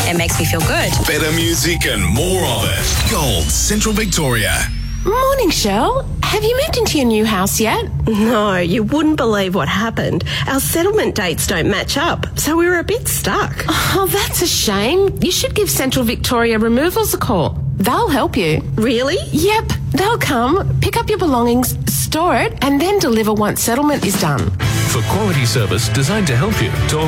It makes me feel good. Better music and more of it. Gold Central Victoria. Morning, Shell. Have you moved into your new house yet? No, you wouldn't believe what happened. Our settlement dates don't match up, so we were a bit stuck. Oh, that's a shame. You should give Central Victoria Removals a call. They'll help you. Really? Yep. They'll come, pick up your belongings, store it, and then deliver once settlement is done. For quality service designed to help you, talk